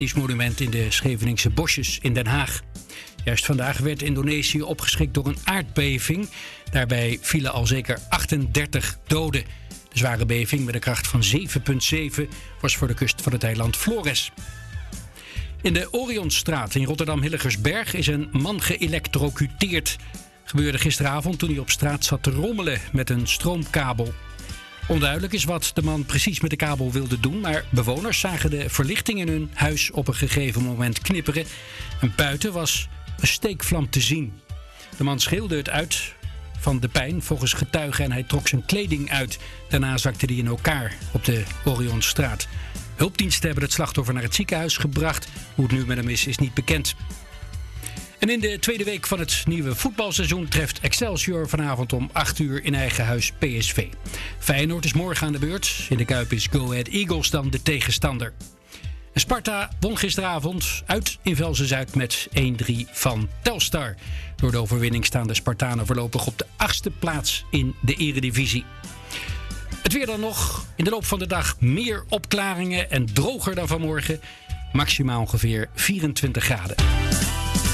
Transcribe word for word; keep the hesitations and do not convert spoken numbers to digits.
monument in de Scheveningse bosjes in Den Haag. Juist vandaag werd Indonesië opgeschrikt door een aardbeving. Daarbij vielen al zeker achtendertig doden. De zware beving met een kracht van zeven komma zeven was voor de kust van het eiland Flores. In de Orionstraat in Rotterdam-Hillegersberg is een man geëlektrocuteerd. Gebeurde gisteravond toen hij op straat zat te rommelen met een stroomkabel. Onduidelijk is wat de man precies met de kabel wilde doen, maar bewoners zagen de verlichting in hun huis op een gegeven moment knipperen. En buiten was een steekvlam te zien. De man schreeuwde het uit van de pijn volgens getuigen en hij trok zijn kleding uit. Daarna zakte hij in elkaar op de Orionstraat. Hulpdiensten hebben het slachtoffer naar het ziekenhuis gebracht. Hoe het nu met hem is, is niet bekend. En in de tweede week van het nieuwe voetbalseizoen treft Excelsior vanavond om acht uur in eigen huis P S V. Feyenoord is morgen aan de beurt. In de Kuip is Go Ahead Eagles dan de tegenstander. En Sparta won gisteravond uit in Velzen-Zuid met één drie van Telstar. Door de overwinning staan de Spartanen voorlopig op de achtste plaats in de Eredivisie. Het weer dan nog. In de loop van de dag meer opklaringen en droger dan vanmorgen. Maximaal ongeveer vierentwintig graden.